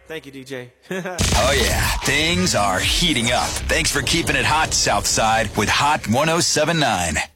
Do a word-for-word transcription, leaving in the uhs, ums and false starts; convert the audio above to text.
Thank you, D J. Oh, yeah. Things are heating up. Thanks for keeping it hot, Southside, with Hot ten seventy-nine.